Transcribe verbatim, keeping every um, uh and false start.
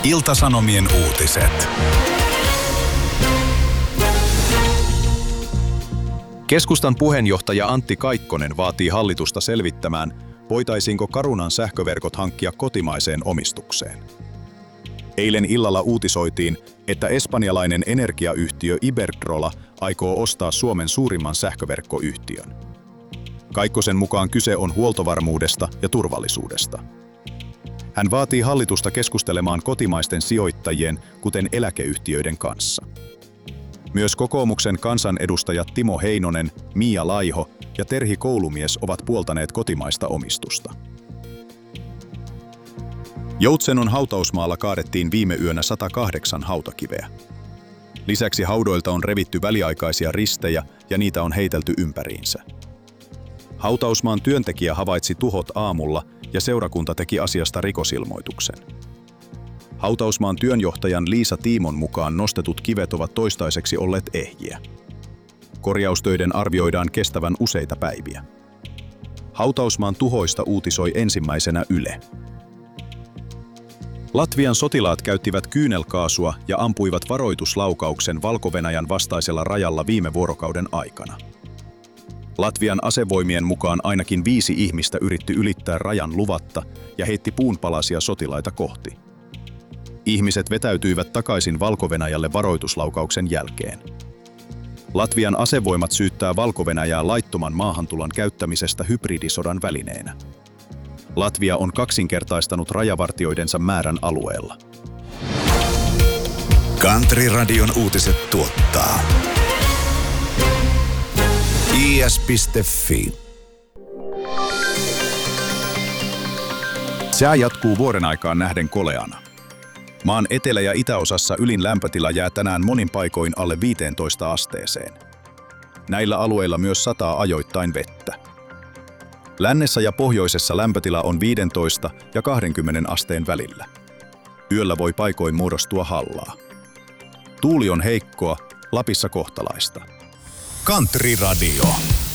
Ilta-Sanomien uutiset. Keskustan puheenjohtaja Antti Kaikkonen vaatii hallitusta selvittämään, voitaisiinko Carunan sähköverkot hankkia kotimaiseen omistukseen. Eilen illalla uutisoitiin, että espanjalainen energiayhtiö Iberdrola aikoo ostaa Suomen suurimman sähköverkkoyhtiön. Kaikkosen mukaan kyse on huoltovarmuudesta ja turvallisuudesta. Hän vaatii hallitusta keskustelemaan kotimaisten sijoittajien, kuten eläkeyhtiöiden kanssa. Myös kokoomuksen kansanedustajat Timo Heinonen, Mia Laiho ja Terhi Koulumies ovat puoltaneet kotimaista omistusta. Joutsenon hautausmaalla kaadettiin viime yönä sata kahdeksan hautakiveä. Lisäksi haudoilta on revitty väliaikaisia ristejä ja niitä on heitelty ympäriinsä. Hautausmaan työntekijä havaitsi tuhot aamulla ja seurakunta teki asiasta rikosilmoituksen. Hautausmaan työnjohtajan Liisa Tiimon mukaan nostetut kivet ovat toistaiseksi olleet ehjiä. Korjaustöiden arvioidaan kestävän useita päiviä. Hautausmaan tuhoista uutisoi ensimmäisenä Yle. Latvian sotilaat käyttivät kyynelkaasua ja ampuivat varoituslaukauksen Valko-Venäjän vastaisella rajalla viime vuorokauden aikana. Latvian asevoimien mukaan ainakin viisi ihmistä yritti ylittää rajan luvatta ja heitti puunpalasia sotilaita kohti. Ihmiset vetäytyivät takaisin Valko-Venäjälle varoituslaukauksen jälkeen. Latvian asevoimat syyttää Valko-Venäjää laittoman maahantulon käyttämisestä hybridisodan välineenä. Latvia on kaksinkertaistanut rajavartioidensa määrän alueella. Country Radion uutiset tuottaa i s piste f i. Sää jatkuu vuoden aikaan nähden koleana. Maan etelä- ja itäosassa ylin lämpötila jää tänään monin paikoin alle viiteentoista asteeseen. Näillä alueilla myös sataa ajoittain vettä. Lännessä ja pohjoisessa lämpötila on viisitoista ja kaksikymmentä asteen välillä. Yöllä voi paikoin muodostua hallaa. Tuuli on heikkoa, Lapissa kohtalaista. Country Radio.